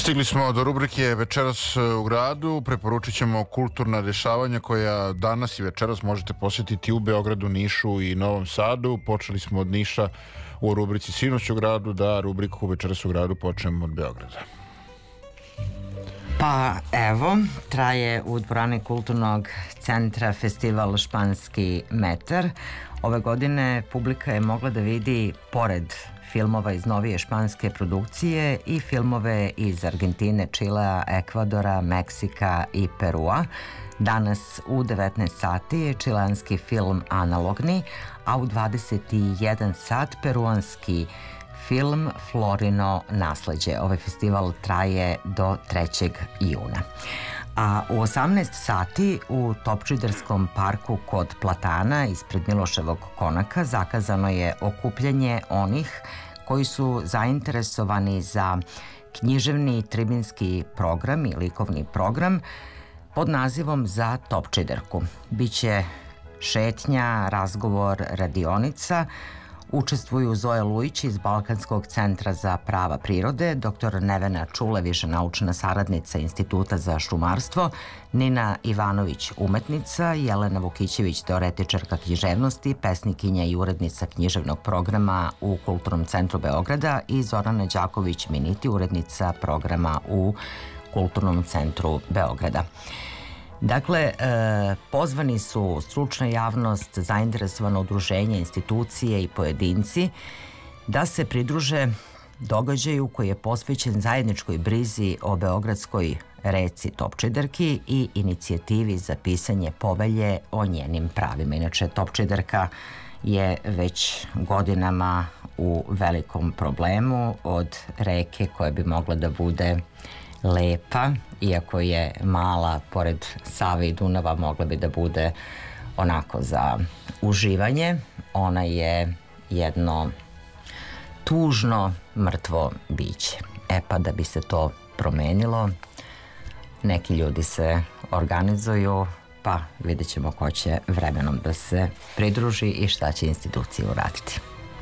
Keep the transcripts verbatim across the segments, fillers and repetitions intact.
Stigli smo do rubrike Večeras u gradu. Preporučit ćemo kulturna dešavanja koja danas i večeras možete posjetiti u Beogradu, Nišu i Novom Sadu. Počeli smo od Niša u rubrici Sinoć u gradu, da rubriku Večeras u gradu počnemo od Beograda. Pa evo, traje u dvorani Kulturnog centra festival Španski metar. Ove godine publika je mogla da vidi, pored filmova iz novije španske produkcije, i filmove iz Argentine, Čilea, Ekvadora, Meksika i Perua. Danas u devetnaest sati je čileanski film Analogni, a u dvadeset jedan sat peruanski film Florino nasleđe. Ovaj festival traje do trećeg juna. A u osamnaest sati u Topčiderskom parku kod Platana ispred Miloševog konaka zakazano je okupljanje onih koji su zainteresovani za književni tribinski program i likovni program pod nazivom Za Topčiderku. Biće šetnja, razgovor, radionica. Učestvuju Zoja Lujić iz Balkanskog centra za prava prirode, doktor Nevena Čule, viša naučna saradnica Instituta za šumarstvo, Nina Ivanović, umetnica, Jelena Vukićević, teoretičarka književnosti, pesnikinja i urednica književnog programa u Kulturnom centru Beograda, i Zorana Đaković-Miniti, urednica programa u Kulturnom centru Beograda. Dakle, e, pozvani su stručna javnost, zainteresovano udruženje, institucije i pojedinci da se pridruže događaju koji je posvećen zajedničkoj brizi o beogradskoj reci Topčiderki i inicijativi za pisanje povelje o njenim pravima. Inače, Topčiderka je već godinama u velikom problemu od reke koja bi mogla da bude lepa, iako je mala, pored Save i Dunava mogla bi da bude onako za uživanje. Ona je jedno tužno mrtvo biće. E pa da bi se to promenilo, neki ljudi se organizuju, pa vidjet ćemo ko će vremenom da se pridruži i šta će institucije uraditi.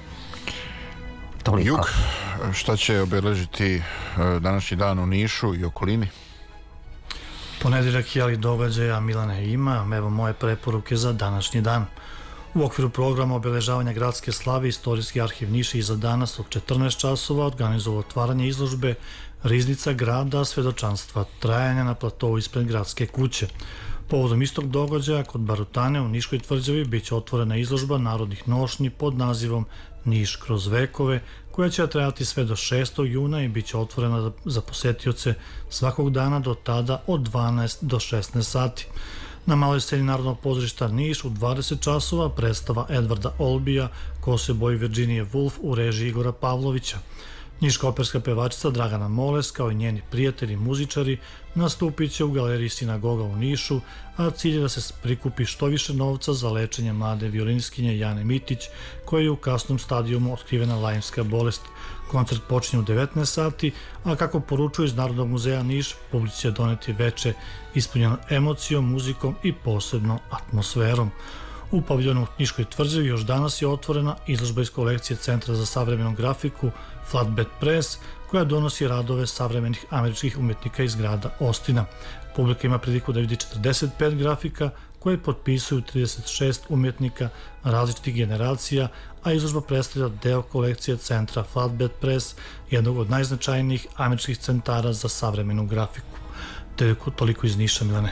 Toliko. Jug, šta će obeležiti današnji dan u Nišu i okolini? Ponedeljak je ali događaja, Milane, ima. Evo moje preporuke za današnji dan. U okviru programa obeležavanja gradske slave Istorijski arhiv Niša i za danas od četrnaest časova organizovao otvaranje izložbe Riznica grada, svedočanstva trajanja na platovu ispred gradske kuće. Povodom istog događaja kod Barutane u Niškoj tvrđavi biće otvorena izložba narodnih nošnji pod nazivom Niš kroz vekove, koja će trajati sve do šestog juna i bit će otvorena za posetioce svakog dana do tada od dvanaest do šesnaest sati. Na maloj sceni Narodnog pozorišta Niš u dvadeset časova predstava Edvarda Olbija Ko se boji Virginije Woolf u režiji Igora Pavlovića. Niška operska pevačica Dragana Moles kao i njeni prijatelji i muzičari nastupit će u galeriji Sinagoga u Nišu, a cilj je da se prikupi što više novca za lečenje mlade violiniskinje Jane Mitić, koja je u kasnom stadijumu otkrivena lajmska bolest. Koncert počinje u devetnaest sati, a kako poručuju iz Narodnog muzeja Niš, publici će doneti veče ispunjeno emocijom, muzikom i posebno atmosferom. U paviljonu Niškoj tvrđavi još danas je otvorena izložba iz kolekcije Centra za savremenu grafiku Flatbed Press, koja donosi radove savremenih američkih umetnika iz grada Ostina. Publika ima priliku da vidi četrdeset pet grafika koje potpisuju trideset šest umetnika različitih generacija, a izložba predstavlja deo kolekcije Centra Flatbed Press, jednog od najznačajnijih američkih centara za savremenu grafiku. Toliko iz Niša, Milane.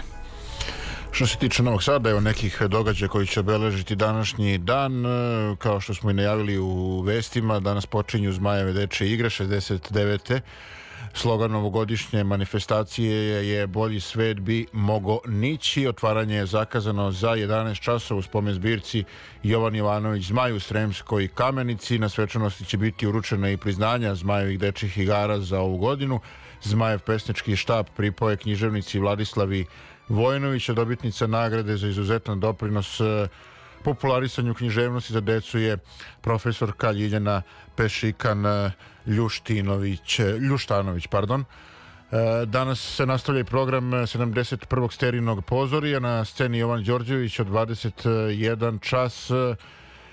Što se tiče Novog Sada, evo nekih događaja koji će obeležiti današnji dan. Kao što smo i najavili u vestima, danas počinju Zmajeve dečje igre, šezdeset devete Slogan novogodišnje manifestacije je Bolji svet bi mogo nići. Otvaranje je zakazano za jedanaest časova u spomen zbirci Jovan Jovanović Zmaj u Sremskoj Kamenici. Na svečanosti će biti uručena i priznanja Zmajevih dečjih igara za ovu godinu. Zmajev pesnički štab pripao je književnici Vladislavi Vojinovića. Dobitnica nagrade za izuzetan doprinos popularisanju književnosti za decu je profesorka Ljiljana Pešikan Ljuštinović, Ljuštanović. Pardon. Danas se nastavlja i program sedamdeset prvog sterinog pozorija na sceni Jovan Đorđević od dvadeset jedan čas.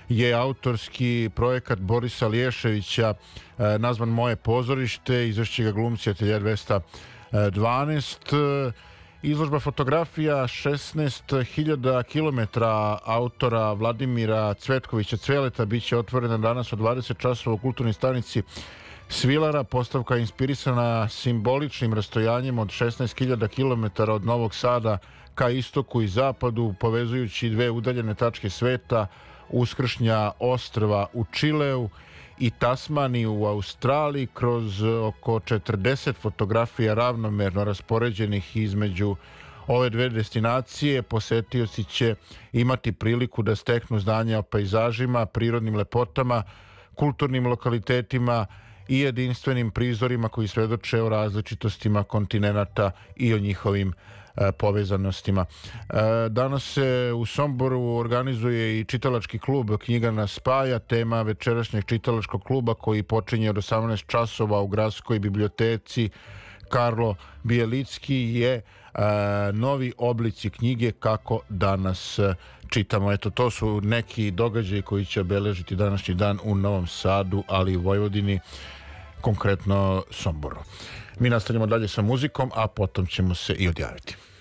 je autorski projekat Borisa Liješevića nazvan Moje pozorište, izvešće ga glumci Atelje dvesta dvanaest. Izložba fotografija šesnaest hiljada kilometara autora Vladimira Cvetkovića Cveleta biće otvorena danas od dvadeset časova u kulturnoj stanici Svilara. Postavka je inspirisana simboličnim rastojanjem od šesnaest hiljada kilometara od Novog Sada ka istoku i zapadu, povezujući dve udaljene tačke sveta, uskršnja ostrva u Čileu i Tasmaniju u Australiji, kroz oko četrdeset fotografija ravnomerno raspoređenih između ove dve destinacije. Posetioci će imati priliku da steknu znanja o pejzažima, prirodnim lepotama, kulturnim lokalitetima i jedinstvenim prizorima koji svedoče o različitostima kontinenata i o njihovim povezanostima. Danas se u Somboru organizuje i čitalački klub Knjiga nas spaja. Tema večerašnjeg čitalačkog kluba, koji počinje od osamnaest časova u Gradskoj biblioteci Karlo Bijelicki, je novi oblici knjige kako danas čitamo. Eto, to su neki događaji koji će obeležiti današnji dan u Novom Sadu, ali i Vojvodini, konkretno Somboru. Mi nastavljamo dalje sa muzikom, a potom ćemo se i odjaviti.